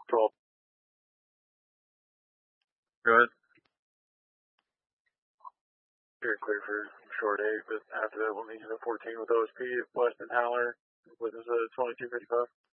12. Good. You're clear for short 8, but after that we'll need you to 14 with OSP, Weston Howler with his 2255.